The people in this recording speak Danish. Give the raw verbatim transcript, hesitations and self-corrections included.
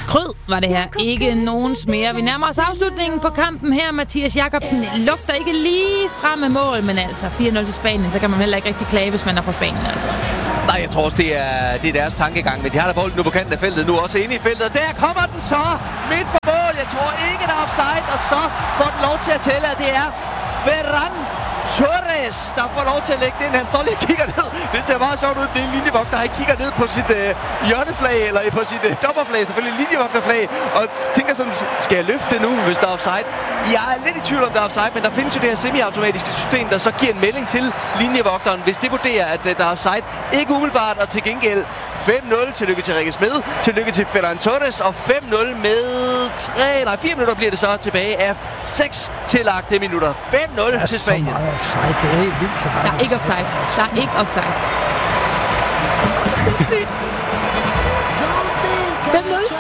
Skrød var det her. Ikke nogens mere. Vi nærmer os afslutningen på kampen her. Mathias Jakobsen lugter ikke lige frem med mål, men altså fire nul til Spanien, så kan man heller ikke rigtig klage, hvis man er fra Spanien, altså. Nej, jeg tror også, det er, det er deres tankegang, men de har da bolden nu på kanten af feltet, nu også inde i feltet. Der kommer den så midt for mål. Jeg tror ikke, der er offside, og så får den lov til at tælle, at det er Ferran Torres, der får lov til at lægge det ind. Han står lige og kigger ned. Det ser meget sjovt ud. Det er en linjevogter, der ikke kigger ned på sit øh, hjørneflag, eller på sit øh, dommerflag, selvfølgelig linjevogterflag, og tænker sådan, skal jeg løfte det nu, hvis der er offside? Jeg er lidt i tvivl om, der er offside, men der findes jo det her semi-automatiske system, der så giver en melding til linjevogteren, hvis det vurderer, at øh, der er offside. Ikke umiddelbart, og til gengæld fem nul. Tillykke til Rikke Smed. Tillykke til Ferran Torres. Og fem nul med tre, nej, fire minutter bliver det så tilbage af seks tillagte minutter. fem nul til Spanien. Der er så meget offside. Det er helt vildt så meget. Der er ikke offside. Der er ikke offside. Sindssygt. fem nul.